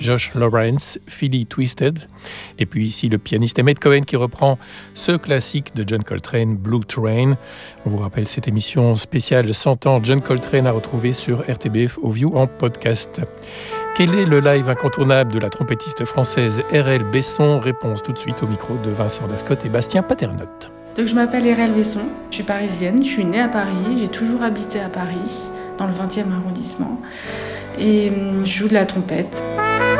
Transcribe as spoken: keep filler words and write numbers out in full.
Josh Lawrence, Philly Twisted. Et puis ici, le pianiste Emmett Cohen qui reprend ce classique de John Coltrane, Blue Train. On vous rappelle cette émission spéciale cent ans John Coltrane à retrouver sur R T B F Audio en podcast. Quel est le live incontournable de la trompettiste française R L Besson? Réponse tout de suite au micro de Vincent Dascotte et Bastien Paternotte. Donc je m'appelle R L Besson, je suis parisienne, je suis née à Paris, j'ai toujours habité à Paris, dans le vingtième arrondissement, et je joue de la trompette.